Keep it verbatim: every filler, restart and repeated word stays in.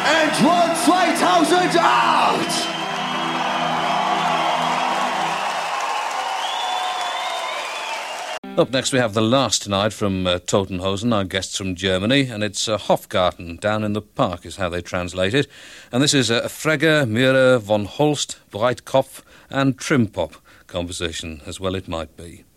Endrun zweitausendacht! Up next we have The Last tonight from uh, Totenhausen, our guests from Germany, and it's uh, Hofgarten, down in the park is how they translate it. And this is a uh, Frege, Mühre, von Holst, Breitkopf and Trimpop composition, as well it might be.